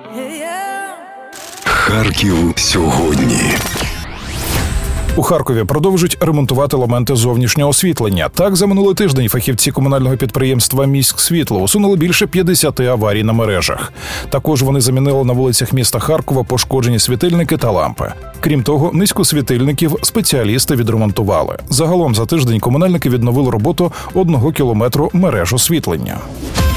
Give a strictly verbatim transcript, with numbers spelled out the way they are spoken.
Харків сьогодні. У Харкові продовжують ремонтувати елементи зовнішнього освітлення. Так, за минулий тиждень фахівці комунального підприємства «Міськсвітло» усунули більше п'ятдесят аварій на мережах. Також вони замінили на вулицях міста Харкова пошкоджені світильники та лампи. Крім того, низку світильників спеціалісти відремонтували. Загалом за тиждень комунальники відновили роботу одного кілометру мереж освітлення.